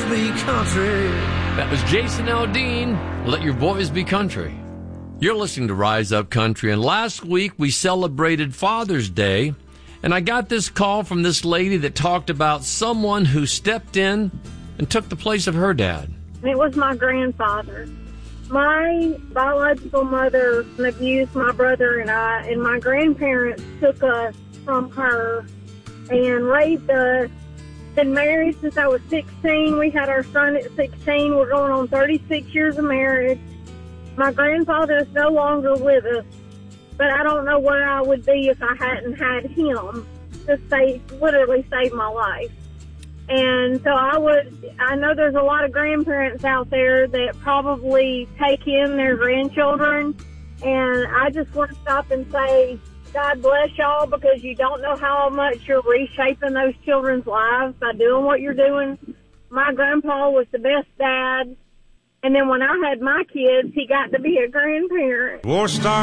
be country. That was Jason Aldean. Let your boys be country. You're listening to Rise Up Country, and last week we celebrated Father's Day, and I got this call from this lady that talked about someone who stepped in and took the place of her dad. It was my grandfather. My biological mother abused my brother and I, and my grandparents took us from her and raised us. Been married since I was 16. We had our son at 16. We're going on 36 years of marriage. My grandfather is no longer with us, but I don't know where I would be if I hadn't had him to literally save my life. And so I know there's a lot of grandparents out there that probably take in their grandchildren, and I just want to stop and say, God bless y'all, because you don't know how much you're reshaping those children's lives by doing what you're doing. My grandpa was the best dad, and then when I had my kids, he got to be a grandparent. War started.